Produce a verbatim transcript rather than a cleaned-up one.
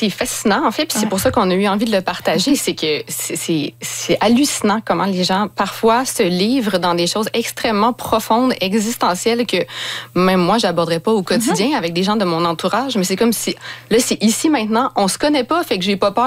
c'est fascinant, en fait, puis ouais. c'est pour ça qu'on a eu envie de le partager, c'est que c'est, c'est, c'est hallucinant comment les gens, parfois, se livrent dans des choses extrêmement profondes, existentielles, que même moi, j'aborderais pas au quotidien mm-hmm. avec des gens de mon entourage, mais c'est comme si, là, c'est ici, maintenant, on se connaît pas, fait que j'ai pas peur